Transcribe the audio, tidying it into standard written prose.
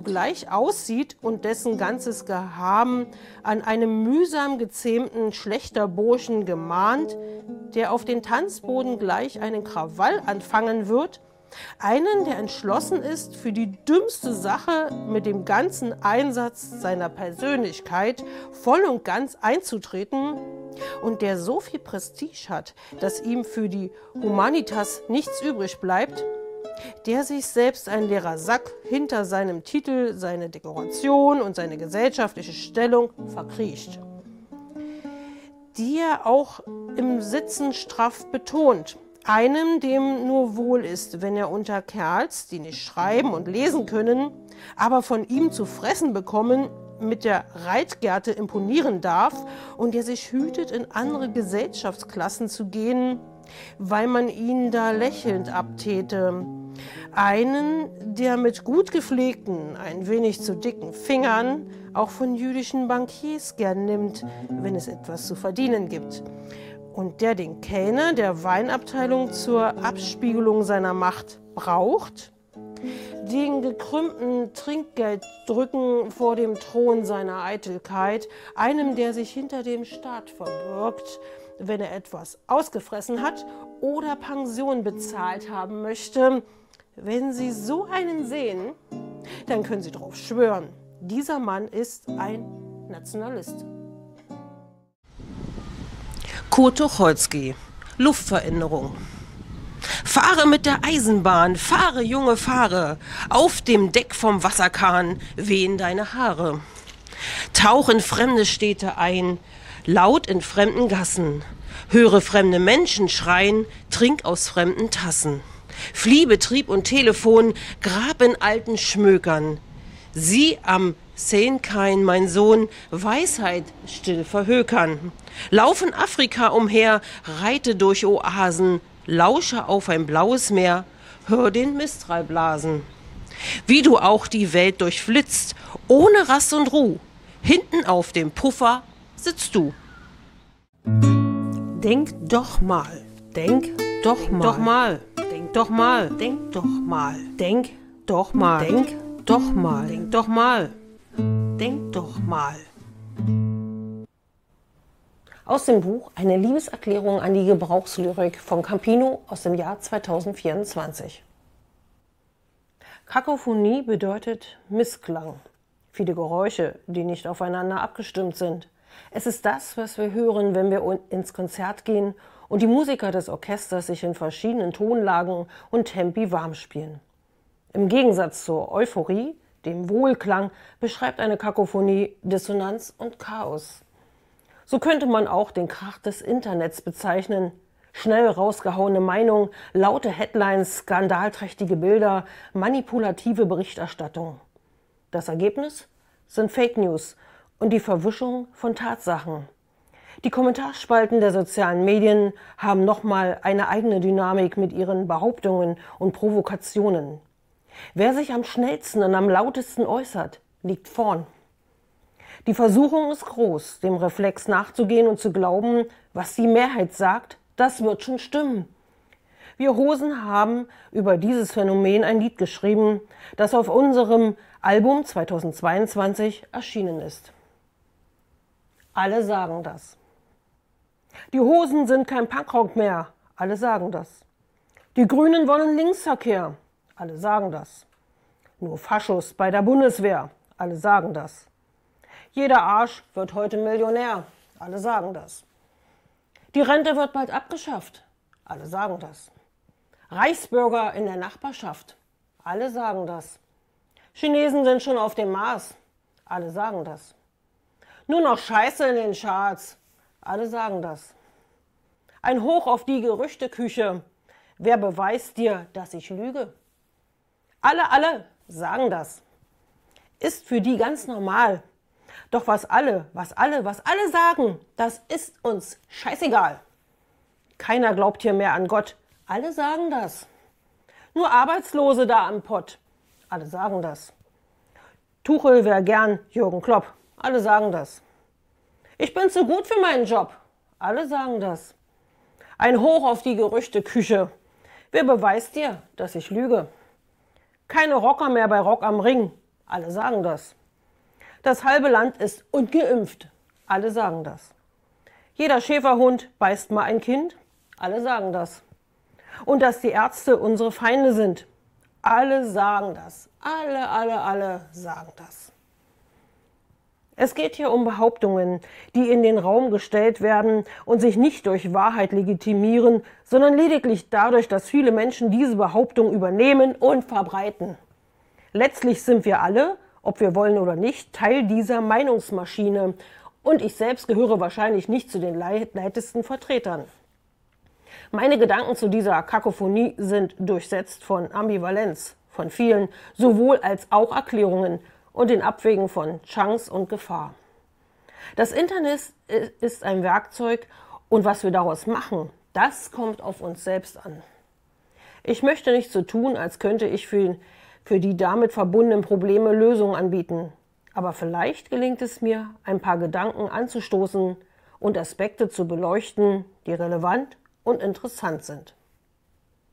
gleich aussieht und dessen ganzes Gehaben an einem mühsam gezähmten Schlächterburschen gemahnt, der auf den Tanzboden gleich einen Krawall anfangen wird, einen, der entschlossen ist, für die dümmste Sache mit dem ganzen Einsatz seiner Persönlichkeit voll und ganz einzutreten und der so viel Prestige hat, dass ihm für die Humanitas nichts übrig bleibt, der sich selbst ein leerer Sack hinter seinem Titel, seine Dekoration und seine gesellschaftliche Stellung verkriecht, die er auch im Sitzen straff betont. Einem, dem nur wohl ist, wenn er unter Kerls, die nicht schreiben und lesen können, aber von ihm zu fressen bekommen, mit der Reitgerte imponieren darf und der sich hütet, in andere Gesellschaftsklassen zu gehen, weil man ihn da lächelnd abtäte. Einen, der mit gut gepflegten, ein wenig zu dicken Fingern auch von jüdischen Bankiers gern nimmt, wenn es etwas zu verdienen gibt. Und der den Kellner der Weinabteilung zur Abspiegelung seiner Macht braucht, den gekrümmten Trinkgelddrücken vor dem Thron seiner Eitelkeit, einem, der sich hinter dem Staat verbirgt, wenn er etwas ausgefressen hat oder Pension bezahlt haben möchte. Wenn Sie so einen sehen, dann können Sie darauf schwören, dieser Mann ist ein Nationalist. Kurt Tucholsky, Luftveränderung. Fahre mit der Eisenbahn, fahre, Junge, fahre. Auf dem Deck vom Wasserkahn wehen deine Haare. Tauch in fremde Städte ein, laut in fremden Gassen. Höre fremde Menschen schreien, trink aus fremden Tassen. Flieh Betrieb und Telefon, grab in alten Schmökern. Sieh am Sehenkein, mein Sohn, Weisheit still verhökern. Lauf in Afrika umher, reite durch Oasen, lausche auf ein blaues Meer, hör den Mistral blasen. Wie du auch die Welt durchflitzt, ohne Rast und Ruh, hinten auf dem Puffer sitzt du. Denk doch mal, denk doch mal, doch mal, denk doch mal, denk doch mal, denk doch mal, denk doch mal, denk doch mal, denk doch mal. Aus dem Buch Eine Liebeserklärung an die Gebrauchslyrik von Campino aus dem Jahr 2024. Kakophonie bedeutet Missklang. Viele Geräusche, die nicht aufeinander abgestimmt sind. Es ist das, was wir hören, wenn wir ins Konzert gehen und die Musiker des Orchesters sich in verschiedenen Tonlagen und Tempi warm spielen. Im Gegensatz zur Euphorie, dem Wohlklang, beschreibt eine Kakophonie Dissonanz und Chaos. So könnte man auch den Krach des Internets bezeichnen. Schnell rausgehauene Meinungen, laute Headlines, skandalträchtige Bilder, manipulative Berichterstattung. Das Ergebnis sind Fake News und die Verwischung von Tatsachen. Die Kommentarspalten der sozialen Medien haben nochmal eine eigene Dynamik mit ihren Behauptungen und Provokationen. Wer sich am schnellsten und am lautesten äußert, liegt vorn. Die Versuchung ist groß, dem Reflex nachzugehen und zu glauben, was die Mehrheit sagt, das wird schon stimmen. Wir Hosen haben über dieses Phänomen ein Lied geschrieben, das auf unserem Album 2022 erschienen ist. Alle sagen das. Die Hosen sind kein Punkrock mehr. Alle sagen das. Die Grünen wollen Linksverkehr. Alle sagen das. Nur Faschos bei der Bundeswehr. Alle sagen das. Jeder Arsch wird heute Millionär. Alle sagen das. Die Rente wird bald abgeschafft. Alle sagen das. Reichsbürger in der Nachbarschaft. Alle sagen das. Chinesen sind schon auf dem Mars. Alle sagen das. Nur noch Scheiße in den Charts. Alle sagen das. Ein Hoch auf die Gerüchteküche. Wer beweist dir, dass ich lüge? Alle sagen das. Ist für die ganz normal. Doch was alle sagen, das ist uns scheißegal. Keiner glaubt hier mehr an Gott. Alle sagen das. Nur Arbeitslose da am Pott. Alle sagen das. Tuchel wäre gern Jürgen Klopp. Alle sagen das. Ich bin zu gut für meinen Job. Alle sagen das. Ein Hoch auf die Gerüchteküche. Wer beweist dir, dass ich lüge? Keine Rocker mehr bei Rock am Ring. Alle sagen das. Das halbe Land ist ungeimpft. Alle sagen das. Jeder Schäferhund beißt mal ein Kind. Alle sagen das. Und dass die Ärzte unsere Feinde sind. Alle sagen das. Alle sagen das. Es geht hier um Behauptungen, die in den Raum gestellt werden und sich nicht durch Wahrheit legitimieren, sondern lediglich dadurch, dass viele Menschen diese Behauptung übernehmen und verbreiten. Letztlich sind wir alle, ob wir wollen oder nicht, Teil dieser Meinungsmaschine. Und ich selbst gehöre wahrscheinlich nicht zu den leitesten Vertretern. Meine Gedanken zu dieser Kakophonie sind durchsetzt von Ambivalenz, von vielen sowohl als auch Erklärungen und den Abwägen von Chance und Gefahr. Das Internet ist ein Werkzeug und was wir daraus machen, das kommt auf uns selbst an. Ich möchte nicht so tun, als könnte ich für die damit verbundenen Probleme Lösungen anbieten. Aber vielleicht gelingt es mir, ein paar Gedanken anzustoßen und Aspekte zu beleuchten, die relevant und interessant sind.